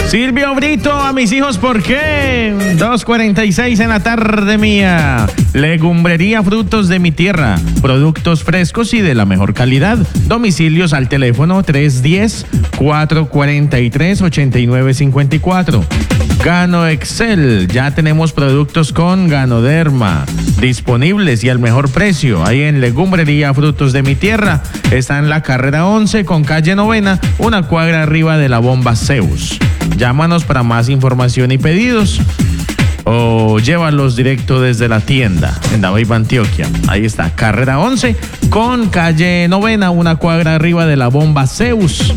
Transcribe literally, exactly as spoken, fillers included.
Silvio Brito, a mis hijos, ¿por qué? dos cuarenta y seis en la tarde mía. Legumbrería Frutos de mi Tierra. Productos frescos y de la mejor calidad. Domicilios al teléfono tres uno cero, cuatro cuatro tres, ocho nueve cinco cuatro. Gano Excel. Ya tenemos productos con Ganoderma disponibles y al mejor precio. Ahí en Legumbrería Frutos de mi Tierra. Está en la carrera once con calle novena, una cuadra arriba de la bomba Zeus. Llámanos para más información y pedidos o llévalos directo desde la tienda en Daviva, Antioquia. Ahí está, carrera once con calle novena, una cuadra arriba de la bomba Zeus.